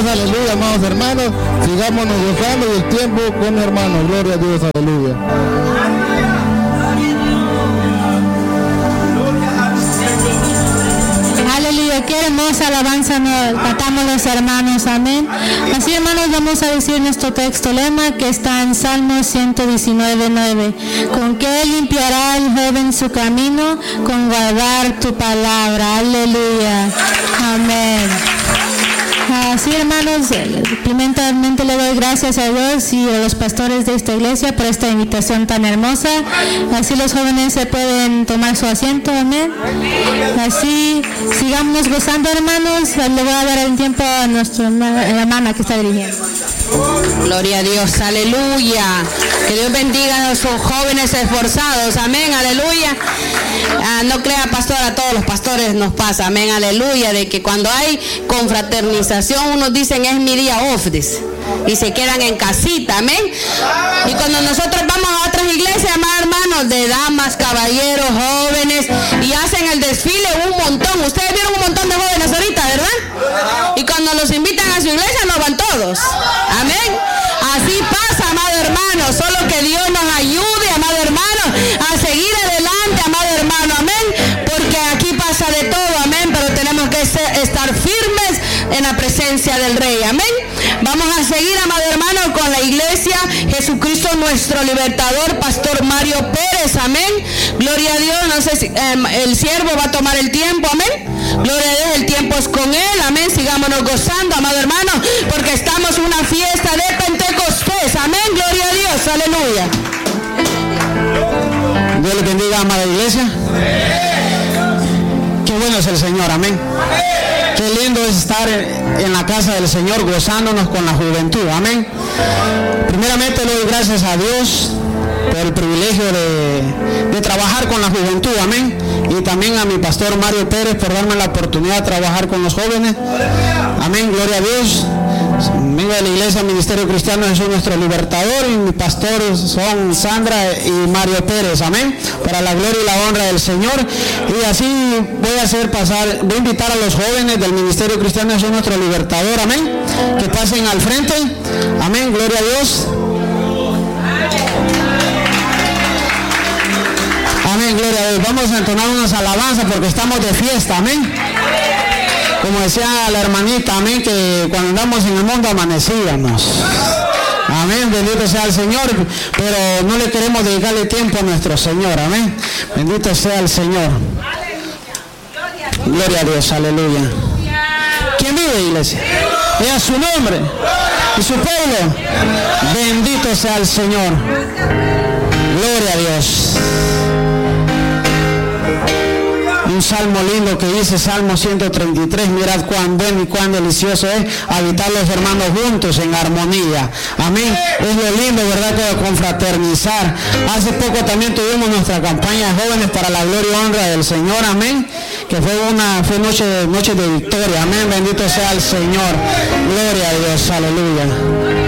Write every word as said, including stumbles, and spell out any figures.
aleluya, amados hermanos. Sigámonos gozando del tiempo con hermanos. Gloria a Dios, aleluya. Aleluya, qué hermosa alabanza nos cantamos los hermanos, amén. Así, hermanos, vamos a decir nuestro texto lema que está en Salmo ciento diecinueve, nueve. ¿Con qué limpiará el joven su camino? Con guardar tu palabra. Aleluya, amén. Así, hermanos, primeramente le doy gracias a Dios y a los pastores de esta iglesia por esta invitación tan hermosa. Así los jóvenes se pueden tomar su asiento, amén. Así sigamos gozando, hermanos. Le voy a dar el tiempo a nuestra hermana que está dirigiendo. Gloria a Dios, aleluya. Que Dios bendiga a nuestros jóvenes esforzados, amén, aleluya. Ah, no crea, pastor, a todos los pastores nos pasa, amén, aleluya, de que cuando hay confraternización, unos dicen es mi día off, dice, y se quedan en casita, amén. Y cuando nosotros vamos a otras iglesias, más hermanos, de damas, caballeros, jóvenes, y hacen el desfile un montón. Ustedes vieron un montón de jóvenes ahorita, ¿verdad? Y cuando los invitan a su iglesia, no van todos, amén. Así pasa, amado hermano, solo que Dios nos ayude, amado hermano, a seguir adelante, amado hermano, amén, porque aquí pasa de todo, amén, pero tenemos que ser, estar firmes en la presencia del Rey, amén. Vamos a seguir, amado hermano, con la iglesia Jesucristo nuestro libertador, Pastor Mario Pérez, amén. Gloria a Dios, no sé si eh, el siervo va a tomar el tiempo, amén. Gloria a Dios, el tiempo es con él, amén. Sigámonos gozando, amado hermano, porque estamos en una fiesta de Pentecostés, amén. Gloria a Dios, aleluya. Dios le bendiga, amada iglesia. Qué bueno es el Señor, amén. Qué lindo es estar en la casa del Señor gozándonos con la juventud, amén. Primeramente le doy gracias a Dios por el privilegio de, de trabajar con la juventud, amén. Y también a mi pastor Mario Pérez por darme la oportunidad de trabajar con los jóvenes, amén, gloria a Dios. Vengo de la iglesia Ministerio Cristiano Jesús nuestro libertador y mis pastores son Sandra y Mario Pérez, amén, para la gloria y la honra del Señor. Y así voy a hacer pasar, voy a invitar a los jóvenes del Ministerio Cristiano Jesús nuestro libertador, amén, que pasen al frente, amén, gloria a Dios. Amén, gloria a Dios. Vamos a entonar unas alabanzas porque estamos de fiesta, amén. Como decía la hermanita, amén, que cuando andamos en el mundo amanecíamos. Amén, bendito sea el Señor, pero no le queremos dedicarle tiempo a nuestro Señor, amén. Bendito sea el Señor. Gloria a Dios, aleluya. ¿Quién vive, iglesia? Es a su nombre y su pueblo. Bendito sea el Señor. Gloria a Dios. Un salmo lindo que dice Salmo ciento treinta y tres, mirad cuán bueno y cuán delicioso es habitar los hermanos juntos en armonía. Amén. Es lo lindo, ¿verdad?, que confraternizar. Hace poco también tuvimos nuestra campaña de jóvenes para la gloria y honra del Señor, amén, que fue una fue noche, noche de victoria, amén, bendito sea el Señor. Gloria a Dios, aleluya.